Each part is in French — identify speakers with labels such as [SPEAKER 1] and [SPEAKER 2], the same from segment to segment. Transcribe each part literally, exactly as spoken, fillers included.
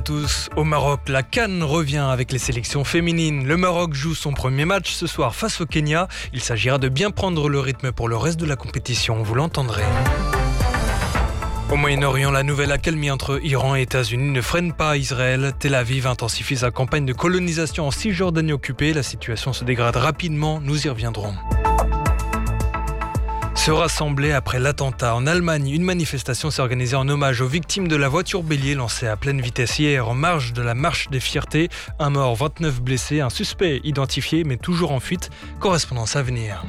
[SPEAKER 1] tous. Au Maroc, la CAN revient avec les sélections féminines. Le Maroc joue son premier match ce soir face au Kenya. Il s'agira de bien prendre le rythme pour le reste de la compétition, vous l'entendrez. Au Moyen-Orient, la nouvelle accalmie entre Iran et États-Unis ne freine pas Israël. Tel Aviv intensifie sa campagne de colonisation en Cisjordanie occupée. La situation se dégrade rapidement, nous y reviendrons. Se rassembler après l'attentat. En Allemagne, une manifestation s'est organisée en hommage aux victimes de la voiture bélier lancée à pleine vitesse hier en marge de la marche des fiertés. Un mort, vingt-neuf blessés, un suspect identifié mais toujours en fuite. Correspondance à venir.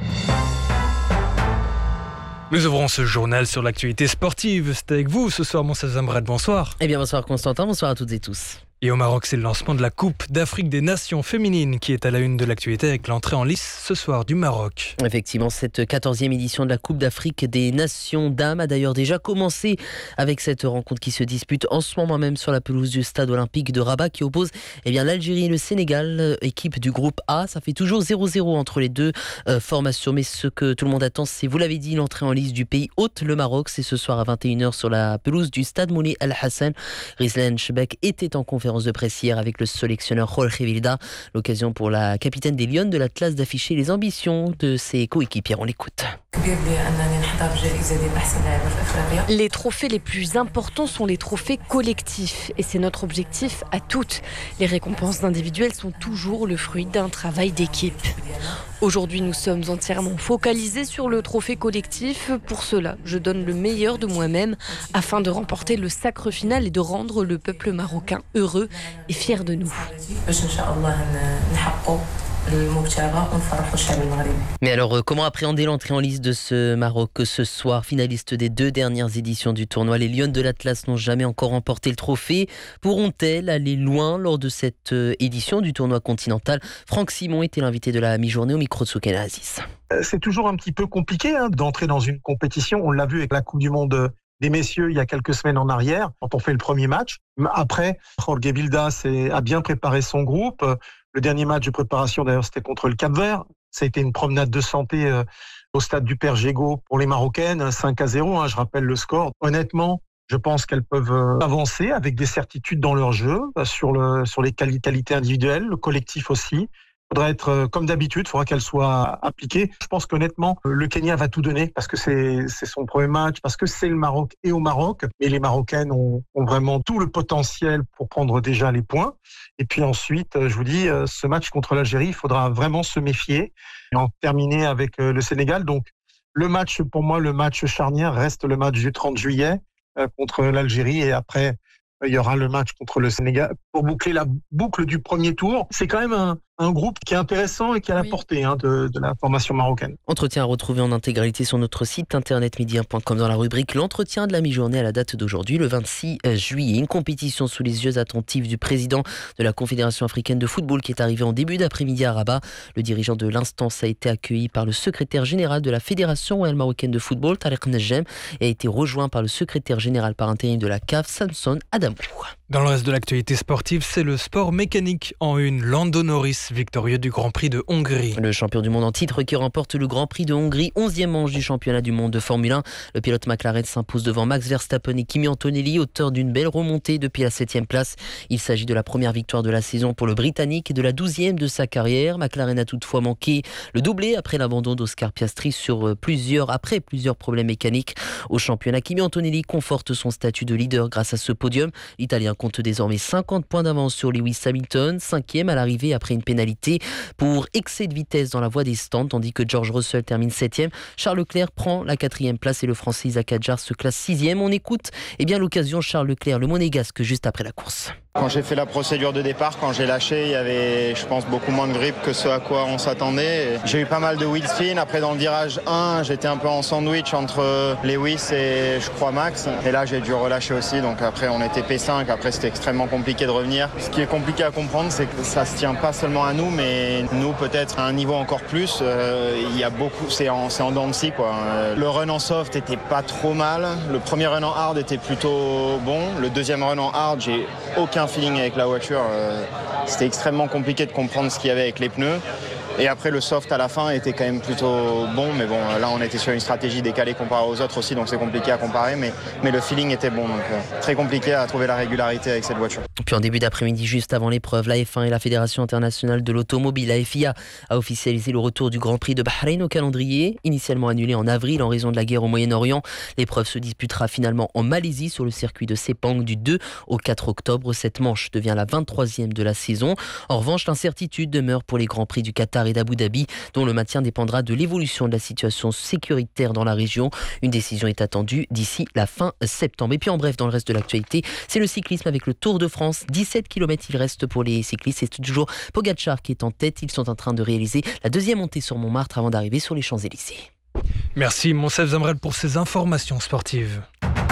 [SPEAKER 1] Nous ouvrons ce journal sur l'actualité sportive. C'est avec vous ce soir, Moussa Zambrad. Bonsoir.
[SPEAKER 2] Eh bien, bonsoir Constantin, bonsoir à toutes et tous.
[SPEAKER 1] Et au Maroc, c'est le lancement de la Coupe d'Afrique des Nations féminines qui est à la une de l'actualité avec l'entrée en lice ce soir du Maroc.
[SPEAKER 2] Effectivement, cette quatorzième édition de la Coupe d'Afrique des Nations dames a d'ailleurs déjà commencé avec cette rencontre qui se dispute en ce moment même sur la pelouse du stade olympique de Rabat qui oppose eh bien, l'Algérie et le Sénégal, équipe du groupe A. Ça fait toujours zéro zéro entre les deux euh, formations, mais ce que tout le monde attend, c'est, vous l'avez dit, l'entrée en lice du pays hôte, le Maroc. C'est ce soir à vingt et une heures sur la pelouse du stade Moulay Al Hassan. Rizlan Chebek était en conférence de presse hier avec le sélectionneur Jorge Vilda. L'occasion pour la capitaine des Lions de l'Atlas d'afficher les ambitions de ses coéquipiers. On l'écoute.
[SPEAKER 3] Les trophées les plus importants sont les trophées collectifs et c'est notre objectif à toutes. Les récompenses individuelles sont toujours le fruit d'un travail d'équipe. Aujourd'hui, nous sommes entièrement focalisés sur le trophée collectif. Pour cela, je donne le meilleur de moi-même afin de remporter le sacre final et de rendre le peuple marocain heureux et fier de nous.
[SPEAKER 2] Mais alors, comment appréhender l'entrée en lice de ce Maroc ce soir, finaliste des deux dernières éditions du tournoi? Les Lions de l'Atlas n'ont jamais encore remporté le trophée. Pourront-elles aller loin lors de cette édition du tournoi continental? Franck Simon était l'invité de la mi-journée au micro de Souken Aziz.
[SPEAKER 4] C'est toujours un petit peu compliqué hein, d'entrer dans une compétition. On l'a vu avec la Coupe du Monde des messieurs il y a quelques semaines en arrière, quand on fait le premier match. Après, Jorge Vilda a bien préparé son groupe. Le dernier match de préparation, d'ailleurs, c'était contre le Cap-Vert. Ça a été une promenade de santé euh, au stade du Père Gégaud pour les Marocaines, cinq à zéro, hein, je rappelle le score. Honnêtement, je pense qu'elles peuvent euh, avancer avec des certitudes dans leur jeu, euh, sur, le, sur les quali- qualités individuelles, le collectif aussi. Il faudra être, euh, comme d'habitude, il faudra qu'elle soit appliquée. Je pense qu'honnêtement, euh, le Kenya va tout donner parce que c'est, c'est son premier match, parce que c'est le Maroc et au Maroc. Mais les Marocaines ont, ont vraiment tout le potentiel pour prendre déjà les points. Et puis ensuite, euh, je vous dis, euh, ce match contre l'Algérie, il faudra vraiment se méfier et en terminer avec euh, le Sénégal. Donc, le match, pour moi, le match charnière reste le match du trente juillet euh, contre l'Algérie et après, il y aura le match contre le Sénégal pour boucler la boucle du premier tour. C'est quand même un, un groupe qui est intéressant et qui a la oui. portée hein, de, de la formation marocaine.
[SPEAKER 2] Entretien à retrouver en intégralité sur notre site internet midi un point com dans la rubrique l'entretien de la mi-journée à la date d'aujourd'hui, le vingt-six juillet. Une compétition sous les yeux attentifs du président de la Confédération africaine de football qui est arrivé en début d'après-midi à Rabat. Le dirigeant de l'instance a été accueilli par le secrétaire général de la Fédération royale marocaine de football, Tariq Najem, et a été rejoint par le secrétaire général par intérim de la C A F, Samson Adamou.
[SPEAKER 1] Dans le reste de l'actualité sportive, c'est le sport mécanique en une. Lando Norris, victorieux du Grand Prix de Hongrie.
[SPEAKER 2] Le champion du monde en titre qui remporte le Grand Prix de Hongrie, onzième manche du championnat du monde de Formule un. Le pilote McLaren s'impose devant Max Verstappen et Kimi Antonelli, auteur d'une belle remontée depuis la septième place. Il s'agit de la première victoire de la saison pour le Britannique et de la douzième de sa carrière. McLaren a toutefois manqué le doublé après l'abandon d'Oscar Piastri sur plusieurs, après plusieurs problèmes mécaniques au championnat. Kimi Antonelli conforte son statut de leader grâce à ce podium. L'Italien compte désormais cinquante points d'avance sur Lewis Hamilton, cinquième à l'arrivée après une pénalité pour excès de vitesse dans la voie des stands, tandis que George Russell termine septième. Charles Leclerc prend la quatrième place et le Français Isaac Hadjar se classe sixième. On écoute eh bien, l'occasion Charles Leclerc, le monégasque, juste après la course.
[SPEAKER 5] Quand j'ai fait la procédure de départ, quand j'ai lâché, il y avait, je pense, beaucoup moins de grip que ce à quoi on s'attendait. J'ai eu pas mal de wheel spin. Après, dans le virage un, j'étais un peu en sandwich entre Lewis et, je crois, Max. Et là, j'ai dû relâcher aussi. Donc après, on était P cinq. Après, c'était extrêmement compliqué de revenir. Ce qui est compliqué à comprendre, c'est que ça se tient pas seulement à nous, mais nous, peut-être à un niveau encore plus. Euh, il y a beaucoup, c'est en, c'est en dents de scie, quoi. Le run en soft était pas trop mal. Le premier run en hard était plutôt bon. Le deuxième run en hard, j'ai aucun feeling avec la voiture. Euh, c'était extrêmement compliqué de comprendre ce qu'il y avait avec les pneus. Et après, le soft à la fin était quand même plutôt bon. Mais bon, là, on était sur une stratégie décalée comparée aux autres aussi, donc c'est compliqué à comparer. Mais, mais le feeling était bon, donc euh, très compliqué à trouver la régularité avec cette voiture.
[SPEAKER 2] Puis en début d'après-midi, juste avant l'épreuve, la F un et la Fédération internationale de l'automobile, la F I A, a officialisé le retour du Grand Prix de Bahreïn au calendrier. Initialement annulé en avril en raison de la guerre au Moyen-Orient, l'épreuve se disputera finalement en Malaisie sur le circuit de Sepang du deux au quatre octobre. Cette manche devient la vingt-troisième de la saison. En revanche, l'incertitude demeure pour les Grands Prix du Qatar et d'Abu Dhabi, dont le maintien dépendra de l'évolution de la situation sécuritaire dans la région. Une décision est attendue d'ici la fin septembre. Et puis en bref, dans le reste de l'actualité, c'est le cyclisme avec le Tour de France. dix-sept kilomètres il reste pour les cyclistes. C'est toujours Pogacar qui est en tête. Ils sont en train de réaliser la deuxième montée sur Montmartre avant d'arriver sur les Champs-Élysées.
[SPEAKER 1] Merci Monsef Zamrel pour ces informations sportives.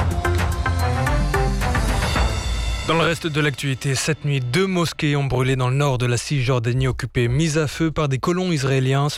[SPEAKER 1] Dans le reste de l'actualité, cette nuit, deux mosquées ont brûlé dans le nord de la Cisjordanie occupée, mises à feu par des colons israéliens.